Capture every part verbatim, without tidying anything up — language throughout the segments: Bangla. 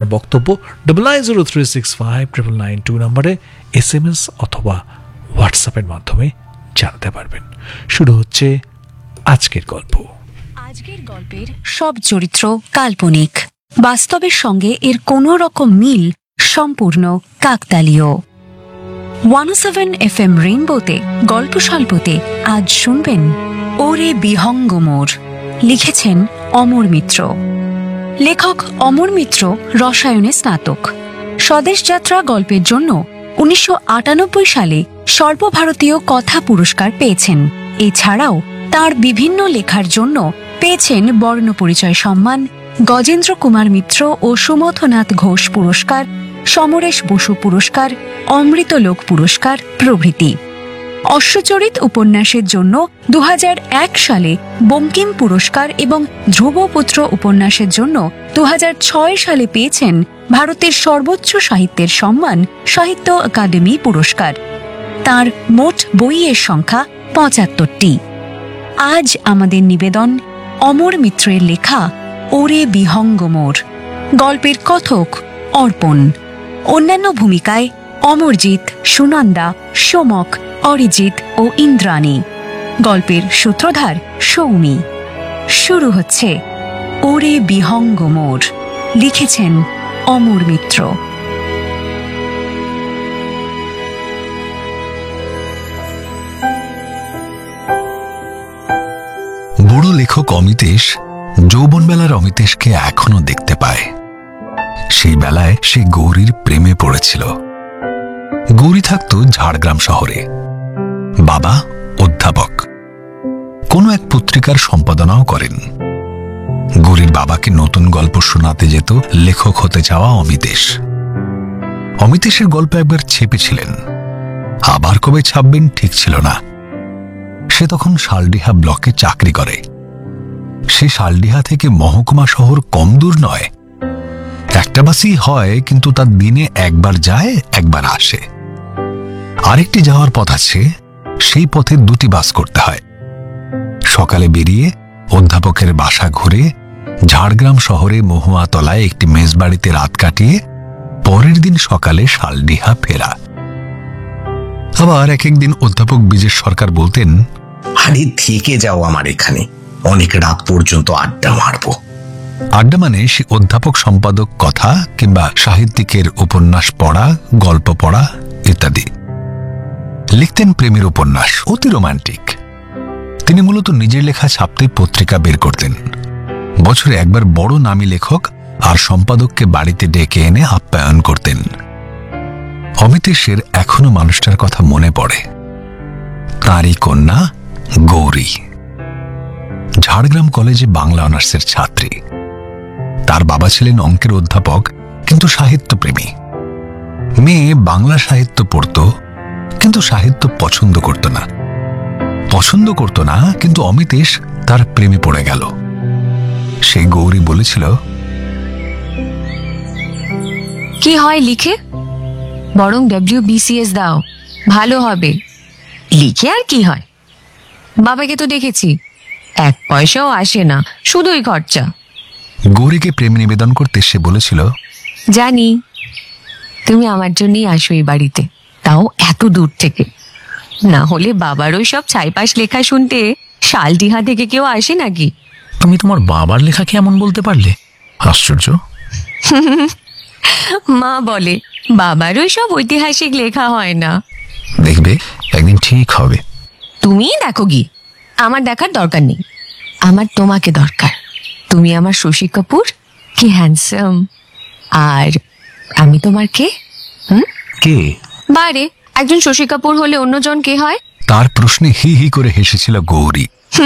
বক্তব্য double nine zero three six five triple nine two নম্বরে এস এম এস অথবা হোয়াটসঅ্যাপের মাধ্যমে জানাতে পারবেন। শুরু হচ্ছে আজকের গল্প। আজকের গল্পের সব চরিত্র কাল্পনিক, বাস্তবের সঙ্গে এর কোনো রকম মিল সম্পূর্ণ কাকতালীয়। ওয়ান ও সেভেন এফ এম রেইনবোতে গল্প স্বল্পতে আজ শুনবেন ওরে বিহঙ্গ মোর, লিখেছেন অমর মিত্র। লেখক অমর মিত্র রসায়নে স্নাতক। স্বদেশ যাত্রা গল্পের জন্য উনিশশো আটানব্বই সালে সর্বভারতীয় কথা পুরস্কার পেয়েছেন। এছাড়াও তার বিভিন্ন লেখার জন্য পেয়েছেন বর্ণপরিচয় সম্মান, গজেন্দ্র কুমার মিত্র ও সুমথনাথ ঘোষ পুরস্কার, সমরেশ বসু পুরস্কার, অমৃতলোক পুরস্কার প্রভৃতি। অশ্বচরিত উপন্যাসের জন্য দু হাজার এক সালে বঙ্কিম পুরস্কার এবং ধ্রুবপুত্র উপন্যাসের জন্য দু হাজার ছয় সালে পেয়েছেন ভারতের সর্বোচ্চ সাহিত্যের সম্মান সাহিত্য একাডেমি পুরস্কার। তার মোট বইয়ের সংখ্যা পঁচাত্তরটি। আজ আমাদের নিবেদন অমর মিত্রের লেখা ওরে বিহঙ্গ মোর। গল্পের কথক অর্পণ। অন্যান্য ভূমিকায় অমরজিৎ, সুনন্দা, সোমক, অরিজিৎ ও ইন্দ্রাণী। গল্পের সূত্রধার সৌমি। শুরু হচ্ছে ওরে বিহঙ্গ মোর, লিখেছেন অমর মিত্র। বুড়ো লেখক অমিতেশ যৌবনবেলার অমিতেশকে এখনো দেখতে পায়। সেই বেলায় সে গৌরীর প্রেমে পড়েছিল। গৌরী থাকত ঝাড়গ্রাম শহরে। বাবা অধ্যাপক, কোনো এক পত্রিকার সম্পাদনাও করেন। গৌরীর বাবাকে নতুন গল্প শোনাতে যেত লেখক হতে যাওয়া অমিতেশ। অমিতেশের গল্প একবার ছেপেছিলেন, আবার কবে ছাপবেন ঠিক ছিল না। সে তখন শালডিহা ব্লকে চাকরি করে। সে শালডিহা থেকে মহকুমা শহর কম দূর নয়। একটা বাসই হয়, কিন্তু তার দিনে একবার যায় একবার আসে। আরেকটি যাওয়ার পথ আছে, সেই পথে দুটি বাস করতে হয়। সকালে বেরিয়ে অধ্যাপকের বাসা ঘুরে ঝাড়গ্রাম শহরে মহুয়াতলায় একটি মেজবাড়িতে রাত কাটিয়ে পরের দিন সকালে শালডিহা ফেরা। আবার এক একদিন অধ্যাপক বিজেশ সরকার বলতেন, আরে থেকে যাও আমার এখানে, অনেক রাত পর্যন্ত আড্ডা মারবো। আড্ডা মানে সে অধ্যাপক সম্পাদক কথা কিংবা সাহিত্যিকের উপন্যাস পড়া, গল্প পড়া ইত্যাদি। লিখতেন প্রেমের উপন্যাস, অতি রোমান্টিক। তিনি মূলত নিজের লেখা ছাপতে পত্রিকা বের করতেন। বছরে একবার বড় নামী লেখক আর সম্পাদককে বাড়িতে ডেকে এনে আপ্যায়ন করতেন। অমিতেশের এখনো মানুষটার কথা মনে পড়ে। তাঁরই কন্যা গৌরী ঝাড়গ্রাম কলেজে বাংলা অনার্সের ছাত্রী। তার বাবা ছিলেন অঙ্কের অধ্যাপক, কিন্তু সাহিত্যপ্রেমী। মেয়ে বাংলা সাহিত্য পড়ত, কিন্তু সাহিত্য পছন্দ করত না। পছন্দ করত না কিন্তু অমিতেশ তার প্রেমে পড়ে গেল। সেই গৌরী বলেছিল, কি হয় লিখে, বরং ডব্লিউ বিসিএস দাও, ভালো হবে। লিখে আর কি হয়, বাবাকে তো দেখেছি, এক পয়সাও আসে না, শুধুই খরচা। গৌরীকে প্রেম নিবেদন করতে সে বলেছিল, জানি তুমি আমার জন্যই আসো এই বাড়িতে, তাও এত দূর থেকে। না হলে বাবার ওই সব ছাইপাশ লেখা শুনতে শালডিহা থেকে কেউ আসে নাকি? তুমি তোমার বাবার লেখাকে এমন বলতে পারলে, আশ্চর্য। মা বলে বাবার ওই সব ঐতিহাসিক লেখা হয় না। দেখবে একদিন ঠিক হবে। তুমি দেখো গিয়ে, আমার দেখার দরকার নেই, আমার তোমাকে দরকার। তুমি আমার শশী কাপুর, কি হ্যান্ডসাম। আর আমি তোমার কে? হুম কে? বারে একজন শশী কাপুর হলে অন্যজন কে হয়? তার প্রশ্নে হি হি করে হেসেছিল গৌরী।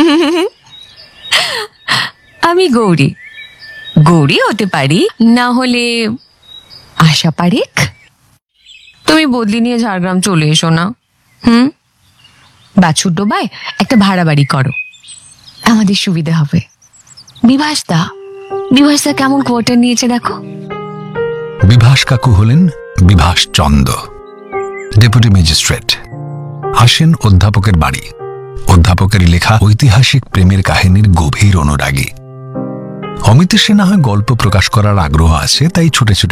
আমি গৌরী। গৌরী হতে পারি, না হলে আশা পারেখ। তুমি বদলি নিয়ে ঝাড়গ্রাম চলে এসো না। হুম বাছুর ডোবায় একটা ভাড়া বাড়ি করো, আমাদের সুবিধা হবে। বিভাসদা বিভাসদা কেমন কোয়ার্টার নিয়েছে দেখো। বিভাস কাকু হলেন বিভাস চন্দ, ডেপুটি ম্যাজিস্ট্রেট। আসেন অধ্যাপকের বাড়ি। অধ্যাপকের লেখা ঐতিহাসিক প্রেমের কাহিনীর গভীর অনুরাগী। অমিতেশের না হয় গল্প প্রকাশ করার আগ্রহ আছে, তাই ছুটে ছুটে